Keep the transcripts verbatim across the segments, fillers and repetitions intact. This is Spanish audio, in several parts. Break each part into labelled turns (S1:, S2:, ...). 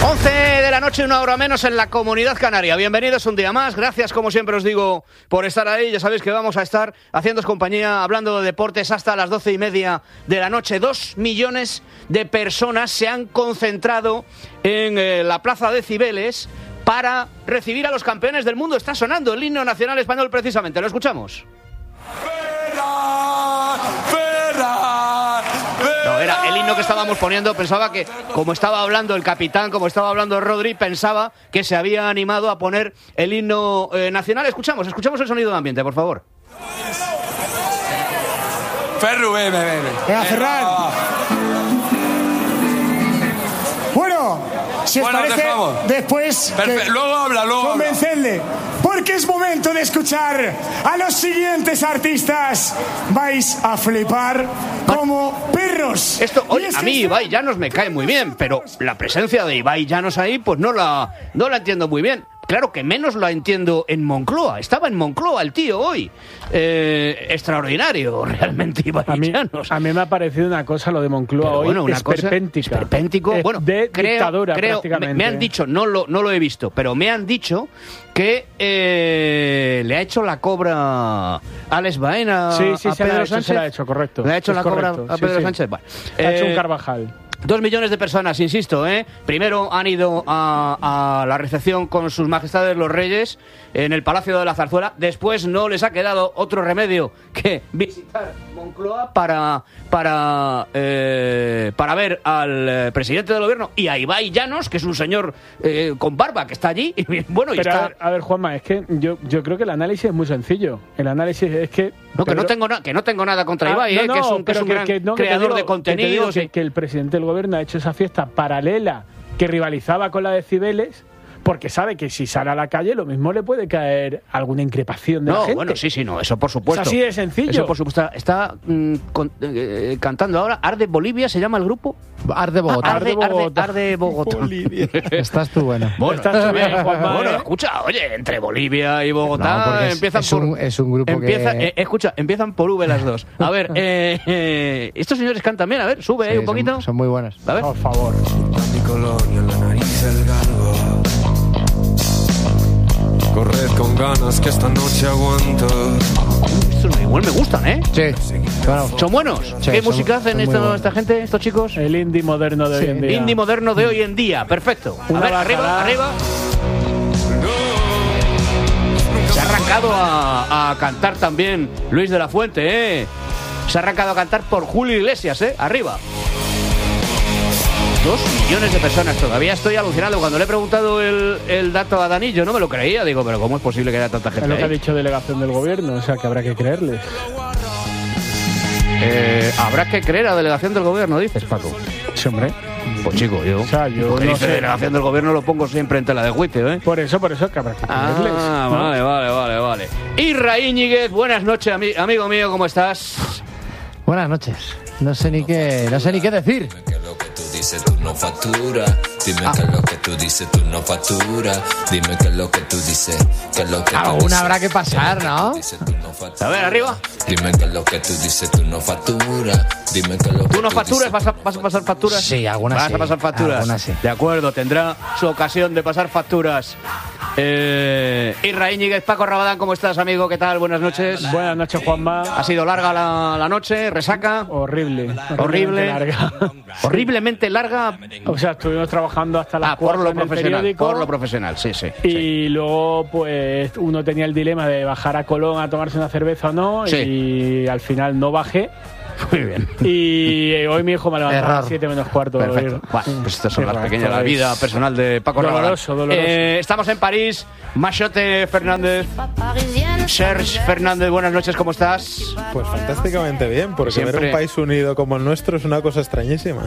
S1: once de la noche, una hora menos en la Comunidad Canaria. Bienvenidos un día más. Gracias, como siempre os digo, por estar ahí. Ya sabéis que vamos a estar haciéndoos compañía, hablando de deportes hasta las doce y media de la noche. Dos millones de personas se han concentrado en eh, la Plaza de Cibeles para recibir a los campeones del mundo. Está sonando el himno nacional español precisamente. ¿Lo escuchamos?
S2: ¡Ferran! ¡Ferran!
S1: No, era el himno que estábamos poniendo. Pensaba que, como estaba hablando el capitán, como estaba hablando Rodri, pensaba que se había animado a poner el himno eh, nacional. Escuchamos, escuchamos el sonido de ambiente, por favor.
S2: Ferru, ven, ven, ven.
S3: Venga, Ferran. Bueno, si os
S2: Bueno,
S3: parece,
S2: dejamos.
S3: después
S2: Perfe-
S3: que-
S2: luego habla, luego habla.
S3: convencerle, porque es momento de escuchar a los siguientes artistas. Vais a flipar como perros.
S1: Esto,
S3: Y
S1: oye,
S3: es
S1: a
S3: que
S1: mí
S3: este-
S1: Ibai Llanos me cae muy bien, pero la presencia de Ibai Llanos ahí, pues no la, no la entiendo muy bien. Claro que menos la entiendo en Moncloa. Estaba en Moncloa el tío hoy. Eh, extraordinario, realmente, Ibai
S4: A mí,
S1: Llanos.
S4: a mí me ha parecido una cosa lo de Moncloa
S1: Pero
S4: hoy,
S1: bueno, una cosa
S4: esperpéntica.
S1: esperpéntico.
S4: Es
S1: Bueno,
S4: de
S1: creo,
S4: dictadura,
S1: creo, me,
S4: prácticamente.
S1: me han dicho, no lo, no lo he visto, pero me han dicho que eh, le ha hecho la cobra Alex Baena
S4: Sí, sí,
S1: a
S4: se la
S1: Pedro
S4: ha hecho,
S1: Sánchez.
S4: se la ha hecho, correcto.
S1: Le ha hecho
S4: Es
S1: la
S4: correcto,
S1: cobra a
S4: sí,
S1: Pedro
S4: sí.
S1: Sánchez. Bueno,
S4: Ha hecho
S1: eh,
S4: un Carvajal.
S1: Dos millones de personas, insisto, ¿eh? Primero han ido a, a la recepción con sus majestades los reyes en el Palacio de la Zarzuela. Después no les ha quedado otro remedio que visitar Moncloa para, para, eh, para ver al eh, presidente del gobierno y a Ibai Llanos, que es un señor eh, con barba que está allí. Y, bueno, y
S4: Pero
S1: está...
S4: a ver, a ver, Juanma, es que yo, yo creo que el análisis es muy sencillo. El análisis es que...
S1: No, que,
S4: Pedro-
S1: no tengo na- que no tengo nada contra
S4: Ah,
S1: Ibai,
S4: no,
S1: eh,
S4: no,
S1: que es un, que es
S4: pero
S1: un gran
S4: que- no, que te
S1: creador
S4: digo-
S1: de
S4: que te
S1: contenidos.
S4: digo que,
S1: y-
S4: que el presidente del gobierno ha hecho esa fiesta paralela que rivalizaba con la de Cibeles, porque sabe que si sale a la calle lo mismo le puede caer alguna increpación de la
S1: No,
S4: gente.
S1: bueno, sí, sí, no, eso por supuesto.
S4: Es así de sencillo.
S1: Eso por supuesto. Está mm, con- eh, cantando ahora Arde Bolivia, ¿se llama el grupo?
S5: Arde Bogotá.
S1: Arde,
S4: Arde Bogotá.
S1: Arde, Arde Bogotá.
S5: Estás tú, bueno.
S1: Bueno,
S4: Estás tú bien, Juanma,
S1: bueno,
S4: ¿eh?
S1: escucha, oye, entre Bolivia y Bogotá
S5: No, porque es-
S1: empiezan
S5: es
S1: por...
S5: un- es un grupo
S1: empieza,
S5: que-
S1: eh, escucha, empiezan por V las dos. A ver, eh, eh, estos señores cantan bien, a ver, sube ahí
S5: Sí,
S1: un poquito.
S5: Son, son muy buenos.
S1: A ver.
S4: Por favor.
S2: Mi colonia en la nariz del galgo. Corred con ganas que esta noche aguanto.
S1: Estos igual me gustan, ¿eh?
S5: Sí. Bueno,
S1: ¿Son buenos?
S5: Sí,
S1: ¿Qué
S5: son-
S1: música hacen
S5: son muy
S1: esta,
S5: buenos.
S1: esta gente, estos chicos?
S4: El indie moderno de hoy
S5: Sí,
S4: en día.
S1: Indie moderno de hoy en día, perfecto. A
S4: Una
S1: ver, arriba,
S4: bajada.
S1: arriba. Se ha arrancado a, a cantar también Luis de la Fuente, ¿eh? Se ha arrancado a cantar por Julio Iglesias, ¿eh? Arriba. Dos millones de personas. Todavía estoy alucinado. Cuando le he preguntado el, el dato a Danillo, no me lo creía. Digo, pero ¿cómo es posible que haya tanta
S4: Es
S1: gente
S4: lo que ha
S1: ahí?
S4: dicho delegación del gobierno, o sea que habrá que creerles.
S1: Eh, Habrá que creer a delegación del gobierno, dices, Paco.
S4: Sí, hombre.
S1: Pues chico, yo,
S4: O sea, yo
S1: lo que
S4: no
S1: dice
S4: sé.
S1: delegación del gobierno lo pongo siempre en tela de juicio, ¿eh?
S4: Por eso, por eso que habrá que creerles.
S1: Ah,
S4: ¿no?
S1: vale, vale, vale, vale. Isra Íñiguez, buenas noches, ami- amigo mío, ¿cómo estás?
S5: buenas noches. No sé ni qué, no sé ni qué decir.
S6: Que lo que tú dices tú no factura. Dime que lo que tú dices tú no factura. Dime que lo que tú dices, que lo que tú
S5: Alguna
S6: dices,
S5: habrá que pasar,
S6: que lo
S5: ¿no?
S6: tú dices, tú no factura.
S1: A ver, arriba.
S6: Dime que lo que tú dices tú no factura. Dime que lo que
S1: ¿Tú no
S6: tú
S1: facturas?
S6: dices,
S1: ¿Vas a, vas a pasar facturas?
S5: Sí, algunas
S1: ¿Vas
S5: sí,
S1: a pasar facturas?
S5: algunas sí.
S1: De acuerdo, tendrá su ocasión de pasar facturas. Eh, Isra Íñiguez, Paco Rabadán, ¿cómo estás, amigo? ¿Qué tal? Buenas noches.
S4: Buenas noches, Juanma.
S1: ¿Ha sido larga la, la noche? ¿Resaca?
S4: Horrible.
S1: Horrible.
S4: Larga.
S1: Horriblemente larga.
S4: O sea, estuvimos trabajando hasta las
S1: Ah, por
S4: cuatro
S1: lo
S4: en el
S1: profesional.
S4: periódico.
S1: Por lo profesional, sí, sí. sí.
S4: Y luego, pues, uno tenía el dilema de bajar a Colón a tomarse una cerveza o no.
S1: Sí.
S4: Y al final no bajé.
S1: Muy bien.
S4: Y hoy mi hijo me levantó a
S5: Error.
S4: las siete menos cuarto.
S1: Perfecto. Bueno, pues estas son
S4: Qué
S1: las
S4: raro,
S1: pequeñas, la
S4: es
S1: vida personal de Paco Rabadán.
S4: doloroso, doloroso.
S1: Eh, estamos en París. Machote Fernández. Serge Fernández, buenas noches, ¿cómo estás?
S7: Pues fantásticamente bien, porque
S1: Siempre.
S7: ver un país unido como el nuestro es una cosa extrañísima.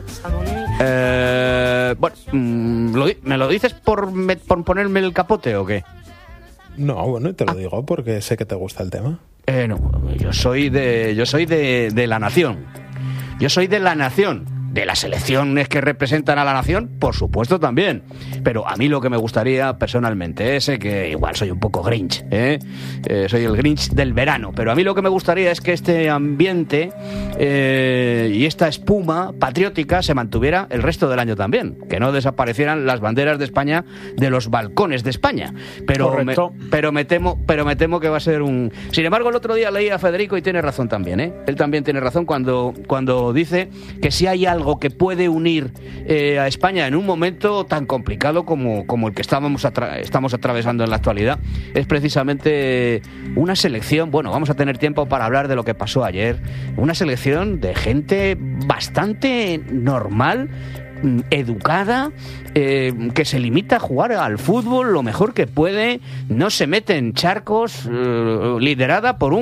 S1: Eh, bueno, mm, lo di- ¿me lo dices por, me- por ponerme el capote o qué?
S7: No, bueno, y te lo digo porque sé que te gusta el tema.
S1: Eh, no, yo soy de, yo soy de, de la nación. Yo soy de la nación. de las selecciones que representan a la nación, por supuesto también. Pero a mí lo que me gustaría personalmente es que, igual soy un poco Grinch, ¿eh? Eh, soy el Grinch del verano, pero a mí lo que me gustaría es que este ambiente eh, y esta espuma patriótica se mantuviera el resto del año también, que no desaparecieran las banderas de España de los balcones de España. Pero me, pero me temo, pero me temo que va a ser un... Sin embargo, el otro día leí a Federico y tiene razón también, ¿eh? Él también tiene razón cuando, cuando dice que si hay algo que puede unir eh, a España en un momento tan complicado como, como el que estábamos atra- estamos atravesando en la actualidad, es precisamente una selección, bueno, vamos a tener tiempo para hablar de lo que pasó ayer, una selección de gente bastante normal, educada, eh, que se limita a jugar al fútbol lo mejor que puede, no se mete en charcos, eh, liderada por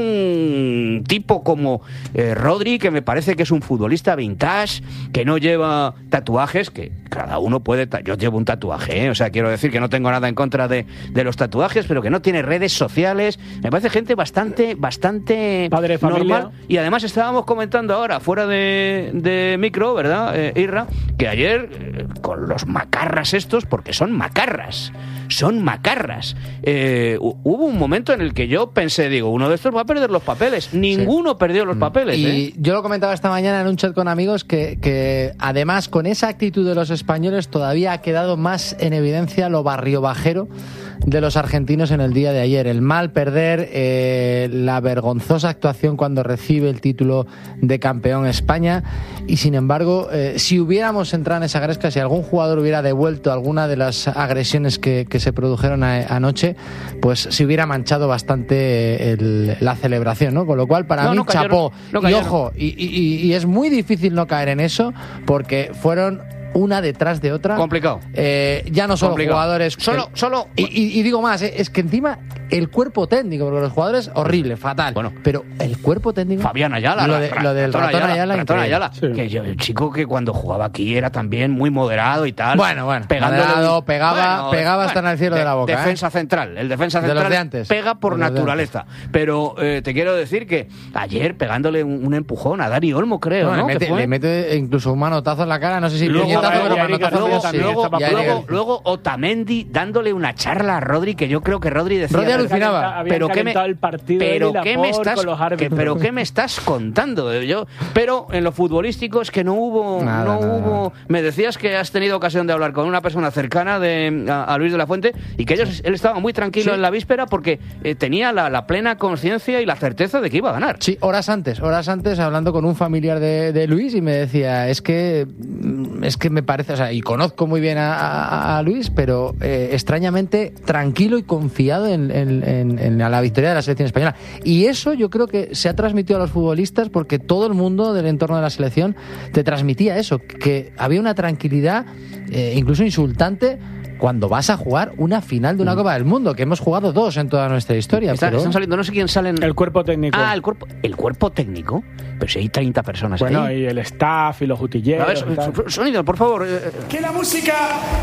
S1: un tipo como eh, Rodri, que me parece que es un futbolista vintage, que no lleva tatuajes, que cada uno puede, ta- yo llevo un tatuaje, ¿eh? O sea, quiero decir que no tengo nada en contra de, de los tatuajes, pero que no tiene redes sociales, me parece gente bastante, bastante
S4: Padre de familia.
S1: normal. Y además estábamos comentando ahora, fuera de, de micro, ¿verdad, eh, Irra? Que ayer, eh, con los macarras estos, porque son macarras, son macarras, eh, hubo un momento en el que yo pensé, digo, uno de estos va a perder los papeles. Ninguno sí. perdió los papeles.
S5: Y
S1: ¿eh?
S5: yo lo comentaba esta mañana en un chat con amigos que, que además con esa actitud de los españoles todavía ha quedado más en evidencia lo barriobajero de los argentinos en el día de ayer. El mal perder, eh, la vergonzosa actuación cuando recibe el título de campeón España, y sin embargo, eh, si hubiéramos entrado en esa gresca, si algún jugador hubiera devuelto alguna de las agresiones que, que se produjeron a, anoche, pues se hubiera manchado bastante el, la celebración, ¿no? Con lo cual, para
S1: no,
S5: mí,
S1: no
S5: chapó.
S1: No
S5: y ojo, y, y, y es muy difícil no caer en eso, porque fueron una detrás de otra.
S1: Complicado.
S5: Eh, ya no solo
S1: Complicado.
S5: jugadores.
S1: Solo,
S5: el,
S1: solo.
S5: Y, y, y digo más, eh, es que encima el cuerpo técnico, porque los jugadores, horrible, fatal.
S1: Bueno.
S5: Pero el cuerpo técnico.
S1: Fabián Ayala.
S5: Lo, de,
S1: ra,
S5: lo del ratón Ayala. Ayala,
S1: ratón Ayala
S4: sí.
S1: Que yo, el chico que cuando jugaba aquí era también muy moderado y tal.
S5: Bueno, bueno.
S1: Pegándole
S5: un, pegaba,
S1: bueno,
S5: pegaba hasta
S1: bueno,
S5: en el cielo
S1: de,
S5: de la boca.
S1: Defensa
S5: ¿eh?
S1: central. El defensa
S5: de
S1: central
S5: los de antes.
S1: pega por
S5: de
S1: naturaleza. Pero eh, te quiero decir que ayer pegándole un, un empujón a Dani Olmo, creo, ¿no?
S5: ¿no? Le, mete, le mete incluso un manotazo en la cara. No sé si
S1: luego,
S5: puñetazo,
S1: luego,
S5: pero manotazo
S1: luego,
S5: sí,
S1: luego,
S5: ya
S1: luego, luego Otamendi dándole una charla a Rodri, que yo creo que Rodri decía...
S5: Rodri alucinaba.
S1: Pero qué me,
S4: el partido
S1: pero qué me estás, que, pero qué me estás contando yo. Pero en lo futbolístico es que no hubo,
S5: nada,
S1: no
S5: nada,
S1: hubo.
S5: nada.
S1: Me decías que has tenido ocasión de hablar con una persona cercana de a, a Luis de la Fuente y que ellos, él estaba muy tranquilo
S5: sí.
S1: en la víspera porque eh, tenía la, la plena conciencia y la certeza de que iba a ganar.
S5: Sí, horas antes, horas antes hablando con un familiar de, de Luis y me decía, es que es que me parece, o sea, y conozco muy bien a, a, a Luis, pero eh, extrañamente tranquilo y confiado en, en, en, en la victoria de la selección española. Y eso yo creo que se ha transmitido a los futbolistas porque todo el mundo del entorno de la selección te transmitía eso, que había una tranquilidad eh, incluso insultante cuando vas a jugar una final de una Copa del Mundo, que hemos jugado dos en toda nuestra historia.
S1: Está,
S5: pero...
S1: Están saliendo, no sé quién salen.
S4: El cuerpo técnico.
S1: Ah, el cuerpo, el cuerpo técnico. Pero si hay treinta personas
S4: bueno,
S1: ahí.
S4: y el staff y los utilleros.
S1: A ver, sonido, por favor.
S3: Que la música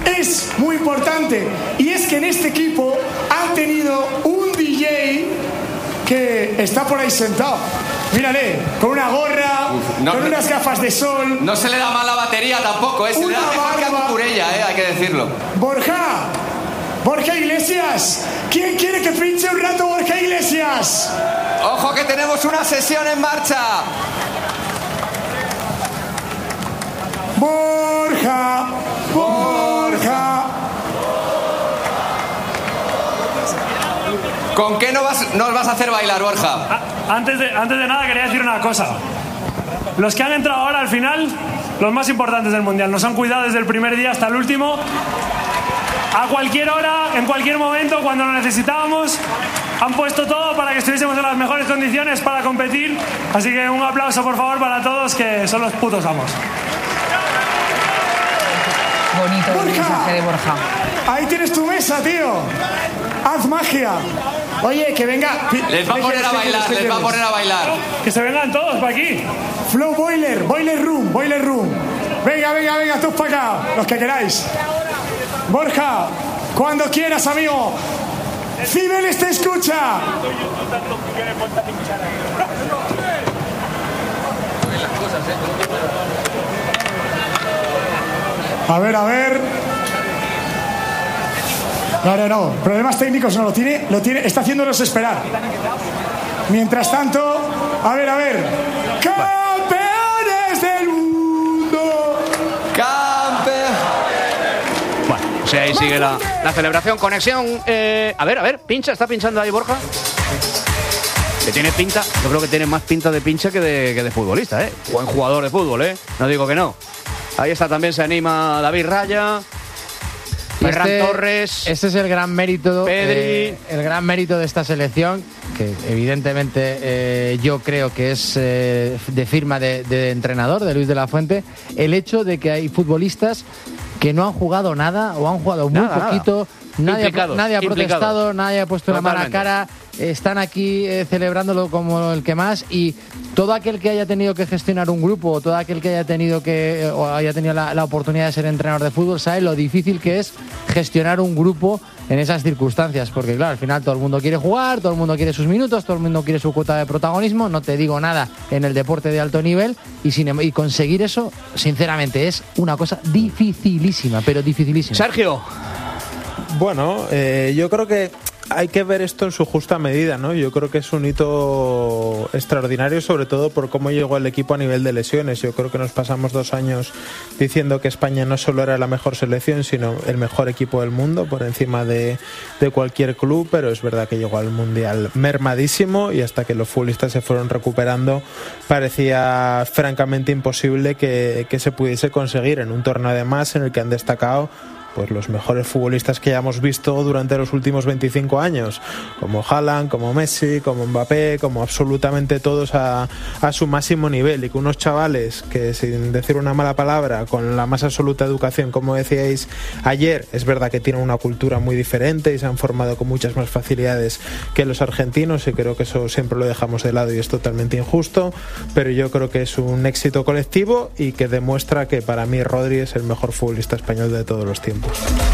S3: es muy importante. Y es que en este equipo han tenido un D J que está por ahí sentado. Mírale, con una gorra, Uf, no, con no, unas gafas de sol.
S8: No se le da mal la batería tampoco, ¿eh? Se le da mejor que a Cucurella, ¿eh? Hay que decirlo.
S3: Borja, Borja Iglesias. ¿Quién quiere que pinche un rato Borja Iglesias?
S8: ¡Ojo que tenemos una sesión en marcha!
S3: Borja, Borja.
S8: ¿Con qué nos vas, nos vas a hacer bailar, Borja?
S9: Antes de, antes de nada quería decir una cosa. Los que han entrado ahora al final, los más importantes del Mundial, nos han cuidado desde el primer día hasta el último. A cualquier hora, en cualquier momento, cuando lo necesitábamos, han puesto todo para que estuviésemos en las mejores condiciones para competir. Así que un aplauso, por favor, para todos, que son los putos amos.
S10: Bonito el mensaje de Borja.
S3: Ahí tienes tu mesa, tío. Haz magia. Oye, que venga.
S8: Les va a poner a bailar, les va a poner a bailar.
S9: Que se vengan todos para aquí.
S3: Flow Boiler, Boiler Room, Boiler Room. Venga, venga, venga, todos para acá, los que queráis. Borja, cuando quieras, amigo. Cibeles te escucha. A ver, a ver. No, no, no. Problemas técnicos no lo tiene. Lo tiene. Está haciéndolos esperar. Mientras tanto, a ver, a ver. ¡Campeones del mundo!
S8: ¡Campeón!
S1: Bueno, o sea, ahí sigue la, la celebración. Conexión. Eh, a ver, a ver. Pincha, está pinchando ahí Borja. Que tiene pinta, yo creo que tiene más pinta de pincha que de, que de futbolista, ¿eh? Buen jugador de fútbol, ¿eh? No digo que no. Ahí está, también se anima David Raya. Ferran
S5: este,
S1: Torres.
S5: Este es el gran mérito.
S1: Pedri.
S5: Eh, el gran mérito de esta selección, que evidentemente eh, yo creo que es eh, de firma de, de entrenador, de Luis de la Fuente, el hecho de que hay futbolistas que no han jugado nada o han jugado muy
S1: nada,
S5: poquito.
S1: Nada.
S5: Nadie, ha, nadie ha protestado, nadie ha puesto
S1: Totalmente.
S5: la mano a cara. Están aquí eh, celebrándolo como el que más, y todo aquel que haya tenido que gestionar un grupo, o todo aquel que haya tenido que eh, o haya tenido la, la oportunidad de ser entrenador de fútbol, sabe lo difícil que es gestionar un grupo en esas circunstancias, porque claro, al final todo el mundo quiere jugar, todo el mundo quiere sus minutos, todo el mundo quiere su cuota de protagonismo. No te digo nada en el deporte de alto nivel, y, sin, y conseguir eso, sinceramente, es una cosa dificilísima, pero dificilísima.
S1: Sergio.
S7: Bueno, eh, yo creo que hay que ver esto en su justa medida, ¿no? Yo creo que es un hito extraordinario, sobre todo por cómo llegó el equipo a nivel de lesiones. Yo creo que nos pasamos dos años diciendo que España no solo era la mejor selección, sino el mejor equipo del mundo, por encima de, de cualquier club, pero es verdad que llegó al Mundial mermadísimo, y hasta que los futbolistas se fueron recuperando parecía francamente imposible que, que se pudiese conseguir en un torneo además en el que han destacado pues los mejores futbolistas que hayamos visto durante los últimos veinticinco años, como Haaland, como Messi, como Mbappé, como absolutamente todos a, a su máximo nivel, y que unos chavales que, sin decir una mala palabra, con la más absoluta educación, como decíais ayer, es verdad que tienen una cultura muy diferente y se han formado con muchas más facilidades que los argentinos, y creo que eso siempre lo dejamos de lado y es totalmente injusto, pero yo creo que es un éxito colectivo y que demuestra que para mí Rodri es el mejor futbolista español de todos los tiempos.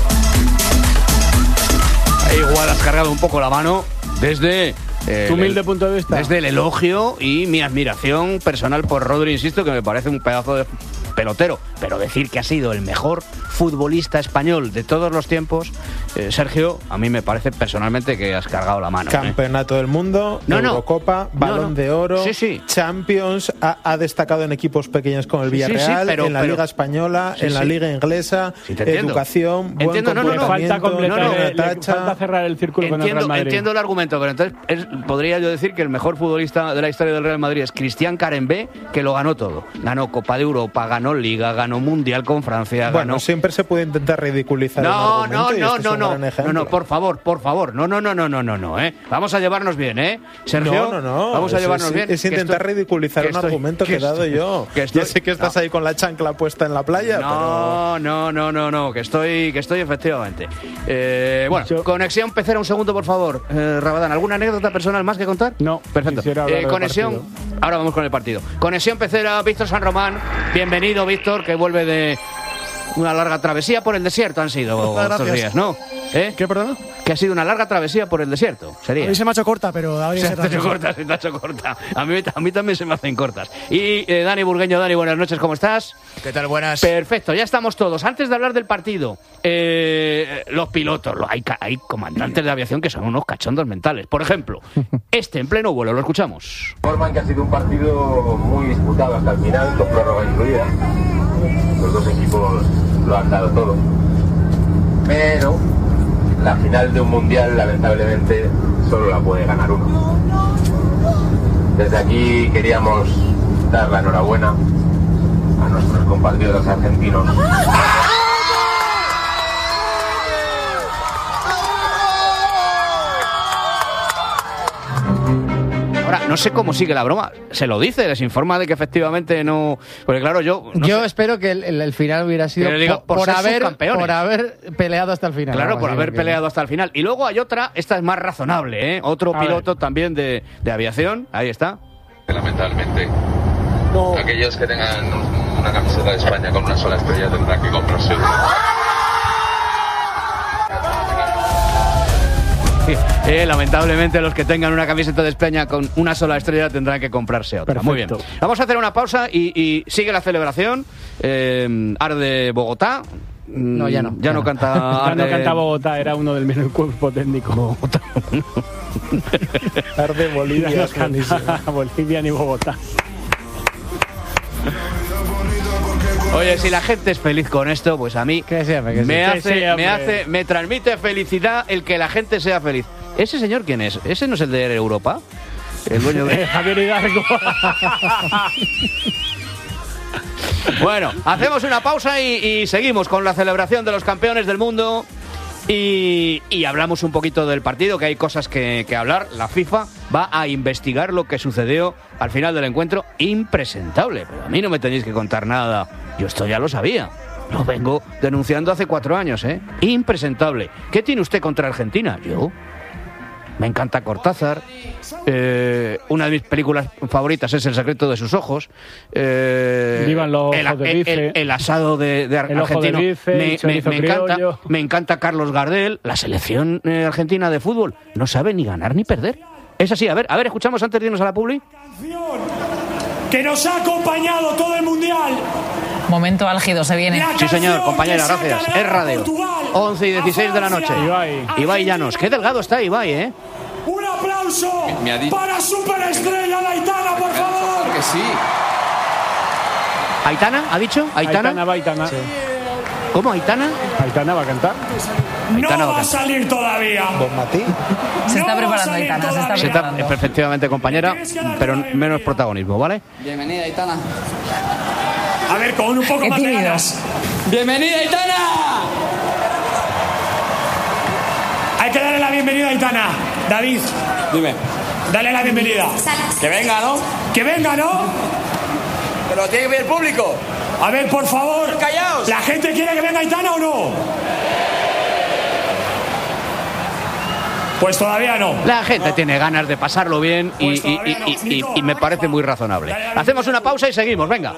S1: Igual has cargado un poco la mano desde eh,
S4: tu humilde
S1: el,
S4: punto de vista,
S1: desde el elogio y mi admiración personal por Rodri, insisto, que me parece un pedazo de pelotero, pero decir que ha sido el mejor futbolista español de todos los tiempos, eh, Sergio, a mí me parece personalmente que has cargado la mano.
S7: Campeonato
S1: ¿eh?
S7: del Mundo,
S1: no,
S7: Eurocopa,
S1: no,
S7: Balón
S1: no, no.
S7: de Oro,
S1: sí, sí.
S7: Champions, ha, ha destacado en equipos pequeños como el Villarreal,
S1: sí, sí, pero,
S7: en la
S1: pero,
S7: Liga Española,
S1: sí,
S7: en la
S1: sí.
S7: Liga Inglesa,
S1: sí,
S7: educación, buen
S1: entiendo, no, no, no.
S4: Falta completar,
S1: no, no,
S4: le, le falta cerrar el círculo
S1: entiendo,
S4: con el Real Madrid.
S1: Entiendo el argumento, pero entonces es, podría yo decir que el mejor futbolista de la historia del Real Madrid es Cristian Carembé, que lo ganó todo. Ganó Copa de Europa, ganó Liga, ganó Mundial con Francia.
S7: Bueno,
S1: ganó...
S7: siempre se puede intentar ridiculizar
S1: no,
S7: un argumento,
S1: no,
S7: y
S1: no,
S7: este
S1: no,
S7: es un
S1: no,
S7: gran ejemplo.
S1: no, no, por favor, por favor, no, no, no, no, no, no, no, ¿eh? Vamos a llevarnos bien, ¿eh? Sergio,
S7: no, no, no.
S1: vamos a
S7: es,
S1: llevarnos
S7: es,
S1: bien.
S7: Es intentar
S1: estoy,
S7: ridiculizar un
S1: estoy,
S7: argumento que, que he dado
S1: estoy,
S7: yo.
S1: Que estoy,
S7: ya sé que estás
S1: no.
S7: ahí con la chancla puesta en la playa,
S1: no,
S7: pero...
S1: No, no, no, no, que estoy, que estoy efectivamente. Eh, bueno,
S4: yo...
S1: conexión Pecera, un segundo, por favor. Eh, Rabadán, ¿alguna anécdota personal más que contar?
S4: No.
S1: Perfecto. Eh, conexión, ahora vamos con el partido. Conexión Pecera, Víctor San Román. Bienvenido, Víctor, que vuelve de una larga travesía por el desierto, han sido estos días, ¿no? ¿Eh?
S3: ¿Qué, perdón?
S1: Que ha sido una larga travesía por el desierto, sería.
S3: A mí se me ha hecho corta, pero a mí
S1: se,
S3: se,
S1: se te ha hecho corta, se te ha hecho corta. A mí, a mí también se me hacen cortas. Y eh, Dani Burgueño, Dani, buenas noches, ¿cómo estás?
S8: ¿Qué tal? Buenas.
S1: Perfecto, ya estamos todos. Antes de hablar del partido, eh, los pilotos, los, hay, hay comandantes de aviación que son unos cachondos mentales. Por ejemplo, este en pleno vuelo, lo escuchamos.
S11: Informan que ha sido un partido muy disputado hasta el final, con prórroga incluida. Los dos equipos lo han dado todo. Pero la final de un mundial, lamentablemente, solo la puede ganar uno. Desde aquí queríamos dar la enhorabuena a nuestros compatriotas argentinos.
S1: Ahora, no sé cómo sigue la broma. Se lo dice, les informa de que efectivamente no... Porque claro, yo... No
S5: yo
S1: sé.
S5: espero que el, el, el final hubiera sido
S1: digo,
S5: por,
S1: por,
S5: por,
S1: ser
S5: haber,
S1: subcampeones.
S5: por haber peleado hasta el final.
S1: Claro, por
S5: así,
S1: haber
S5: porque...
S1: peleado hasta el final. Y luego hay otra, esta es más razonable, ¿eh? Otro
S4: A
S1: piloto
S4: ver.
S1: también de, de aviación. Ahí está.
S11: Lamentablemente, no. Aquellos que tengan una camiseta de España con una sola estrella tendrán que comprarse una.
S1: Sí. Eh, lamentablemente los que tengan una camiseta de España con una sola estrella tendrán que comprarse otra.
S4: Perfecto.
S1: Muy bien. Vamos a hacer una pausa y, y sigue la celebración. Eh, Arde Bogotá.
S5: No, ya no.
S1: Ya,
S5: ya
S1: no,
S5: no
S1: canta
S4: Ya no
S1: Arde...
S4: canta Bogotá, era uno del mismo cuerpo técnico.
S1: Bogotá.
S7: Arde Bolivia.
S4: Ya no canta Bolivia ni Bogotá.
S1: Oye, si la gente es feliz con esto, pues a mí
S5: Que sí, hombre, que sí.
S1: me
S4: Que
S1: hace,
S4: sí, hombre.
S1: me hace, me transmite felicidad el que la gente sea feliz. ¿Ese señor quién es? ¿Ese no es el de Europa? El dueño de...
S4: Javier Hidalgo.
S1: Bueno, hacemos una pausa y, y seguimos con la celebración de los campeones del mundo y, y hablamos un poquito del partido, que hay cosas que, que hablar. La FIFA va a investigar lo que sucedió al final del encuentro. Impresentable, pero a mí no me tenéis que contar nada. Yo esto ya lo sabía. Lo vengo denunciando hace cuatro años, ¿eh? Impresentable. ¿Qué tiene usted contra Argentina? Yo... Me encanta Cortázar. Eh, una de mis películas favoritas es El secreto de sus ojos. Eh,
S4: Vivan los
S1: el,
S4: ojos de
S1: el-
S4: bife.
S1: el- el asado de, de
S4: El ojo de
S1: argentino.
S4: bife,
S1: me,
S4: el
S1: me-
S4: chorizo
S1: me encanta,
S4: criollo.
S1: me encanta Carlos Gardel. La selección eh, argentina de fútbol no sabe ni ganar ni perder. Es así. A ver, a ver, escuchamos antes de irnos a la publi.
S3: Que nos ha acompañado todo el mundial.
S10: Momento álgido se viene.
S1: Sí, señor, compañera, gracias. Es radio. once y dieciséis de la noche.
S4: Ibai.
S1: Ibai Llanos. Qué delgado está Ibai, ¿eh?
S3: Un aplauso
S8: Me ha dicho-
S3: para superestrella Aitana, por favor.
S8: Que sí.
S1: ¿Aitana? ¿Ha dicho? ¿Aitana?
S4: Aitana va, Aitana.
S1: ¿Cómo? ¿Aitana?
S4: Aitana va a cantar.
S3: No
S1: Aitana
S3: va
S1: va
S3: a
S1: a
S3: salir todavía.
S7: Don Matí.
S10: Se está
S3: No va a
S10: preparando
S3: salir
S10: Aitana, se está
S3: todavía.
S1: Se está
S10: preparando.
S1: perfectamente, compañera, pero menos protagonismo, ¿vale?
S8: Bienvenida, Aitana.
S3: A ver, con un poco
S10: Qué
S3: más de
S10: tímido.
S3: ganas.
S8: ¡Bienvenida, Aitana!
S3: Hay que darle la bienvenida a Aitana. David,
S8: Dime.
S3: dale la bienvenida.
S8: Que venga, ¿no?
S3: Que venga, ¿no?
S8: Pero tiene que ver el público.
S3: A ver, por favor.
S8: Callaos.
S3: ¿La gente quiere que venga Aitana o no? Pues todavía no.
S1: La gente tiene ganas de pasarlo bien y,
S3: Pues
S1: y-
S3: todavía no.
S1: y- y-
S3: Nico,
S1: y me parece muy razonable. Hacemos una pausa y seguimos, venga.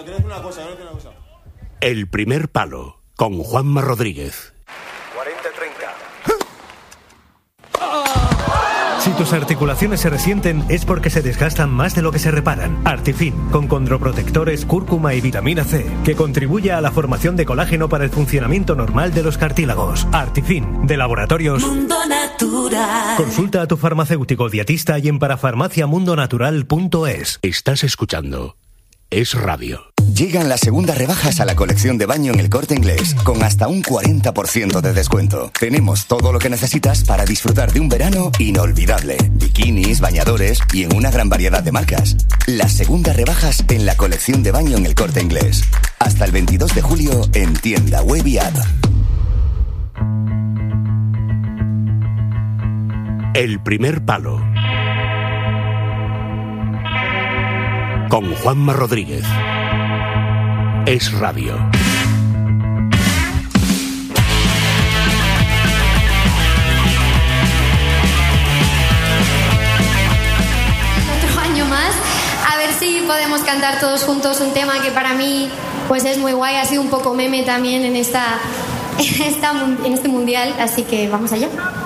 S12: El primer palo, con Juanma Rodríguez.
S13: Si tus articulaciones se resienten es porque se desgastan más de lo que se reparan. Artifin, con condroprotectores, cúrcuma y vitamina C, que contribuye a la formación de colágeno para el funcionamiento normal de los cartílagos. Artifin, de Laboratorios
S14: Mundo Natural.
S13: Consulta a tu farmacéutico dietista y en parafarmaciamundonatural punto es.
S12: Estás escuchando Es Radio.
S15: Llegan las segundas rebajas a la colección de baño en El Corte Inglés, con hasta un cuarenta por ciento de descuento. Tenemos todo lo que necesitas para disfrutar de un verano inolvidable. Bikinis, bañadores y en una gran variedad de marcas. Las segundas rebajas en la colección de baño en El Corte Inglés. Hasta el veintidós de julio en tienda web y app.
S12: El primer palo, con Juanma Rodríguez. Es Radio.
S16: Otro año más, a ver si podemos cantar todos juntos un tema que para mí pues es muy guay, ha sido un poco meme también en esta, en esta mun- en este mundial, así que vamos allá.